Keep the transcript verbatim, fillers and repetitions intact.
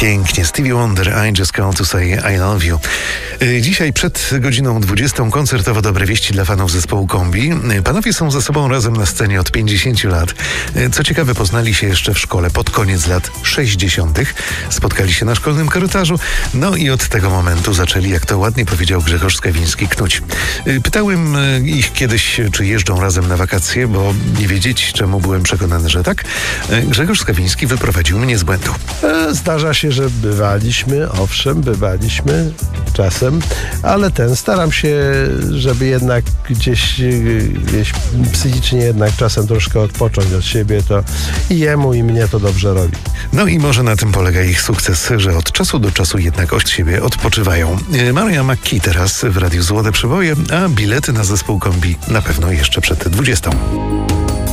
Pięknie. Stevie Wonder, I just called to say I love you. Dzisiaj przed godziną dwudziestą koncertowo dobre wieści dla fanów zespołu Kombi. Panowie są ze sobą razem na scenie od pięćdziesięciu lat. Co ciekawe, poznali się jeszcze w szkole pod koniec lat sześćdziesiątych. Spotkali się na szkolnym korytarzu. No i od tego momentu zaczęli, jak to ładnie powiedział Grzegorz Skawiński, knuć. Pytałem ich kiedyś, czy jeżdżą razem na wakacje, bo nie wiedzieć, czemu byłem przekonany, że tak. Grzegorz Skawiński wyprowadził mnie z błędu. Zdarza się, że bywaliśmy, owszem, bywaliśmy czasem, ale ten, staram się, żeby jednak gdzieś, gdzieś psychicznie jednak czasem troszkę odpocząć od siebie, to i jemu, i mnie to dobrze robi. No i może na tym polega ich sukces, że od czasu do czasu jednak od siebie odpoczywają. Maria McKee teraz w Radiu Złote Przeboje, a bilety na zespół Kombi na pewno jeszcze przed dwudziestą.